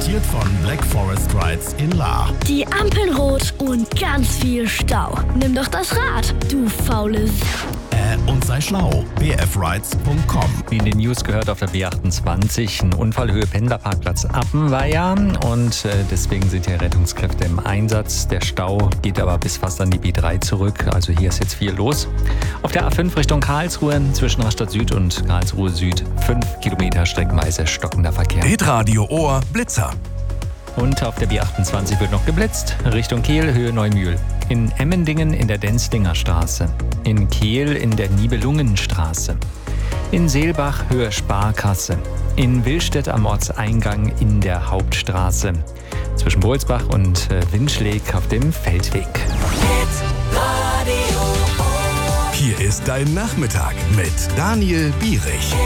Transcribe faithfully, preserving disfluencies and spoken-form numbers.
Präsentiert von Black Forest Rides in Lahr. Die Ampeln rot und ganz viel Stau. Nimm doch das Rad, du faules. Äh, und sei schlau. b f rides punkt com. Wie in den News gehört auf der B achtundzwanzig, ein Unfallhöhe Pendlerparkplatz Appenweier und äh, deswegen sind hier Rettungskräfte im Einsatz. Der Stau geht aber bis fast an die B drei zurück, also hier ist jetzt viel los. Auf der A fünf Richtung Karlsruhe zwischen Rastatt Süd und Karlsruhe Süd fünf Kilometer streckenweise stockender Verkehr. Hitradio Ohr Blitzer. Und auf der B achtundzwanzig wird noch geblitzt, Richtung Kehl, Höhe Neumühl. In Emmendingen in der Denzlinger Straße. In Kehl in der Nibelungenstraße. In Seelbach Höhe Sparkasse. In Willstedt am Ortseingang in der Hauptstraße. Zwischen Bolsbach und äh, Winschleg auf dem Feldweg. Hier ist dein Nachmittag mit Daniel Bierich.